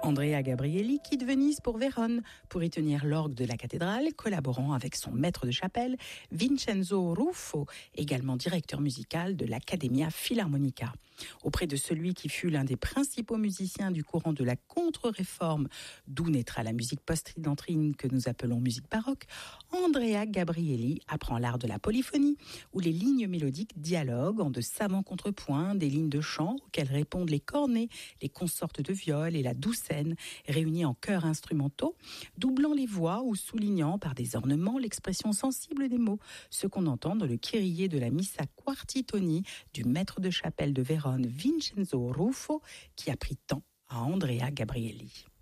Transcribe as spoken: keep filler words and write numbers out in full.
Andrea Gabrieli quitte Venise pour Vérone pour y tenir l'orgue de la cathédrale, collaborant avec son maître de chapelle, Vincenzo Ruffo, également directeur musical de l'Accademia Filarmonica. Auprès de celui qui fut l'un des principaux musiciens du courant de la contre-réforme, d'où naîtra la musique post-tridentrine que nous appelons musique baroque, Andrea Gabrieli apprend l'art de la polyphonie, où les lignes mélodiques dialoguent en de savants contrepoints, des lignes de chant auxquelles répondent les cornets, les consortes de viol et la douce scène, réunis en chœurs instrumentaux, doublant les voix ou soulignant par des ornements l'expression sensible des mots, ce qu'on entend dans le kyrie de la Missa Quartitoni du maître de chapelle de Vérone Vincenzo Ruffo, qui a pris tant à Andrea Gabrieli.